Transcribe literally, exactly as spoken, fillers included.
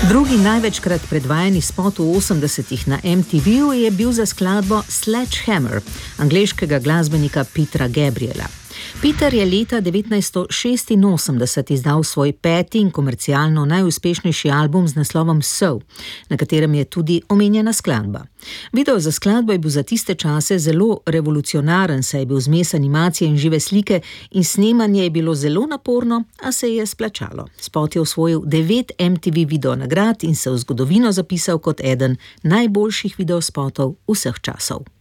Drugi največkrat predvajani spot v osemdesetih na M T V-ju je bil za skladbo Sledgehammer, angleškega glasbenika Petera Gabriela. Peter je leta devetnajststo šestinosemdeset izdal svoj peti in komercialno najuspešnejši album z naslovom So, na katerem je tudi omenjena skladba. Video za skladbo je bil za tiste čase zelo revolucionaren, saj je bil zmes animacije in žive slike in snemanje je bilo zelo naporno, a se je splačalo. Spot je osvojil devet M T V video nagrad in se v zgodovino zapisal kot eden najboljših videospotov vseh časov.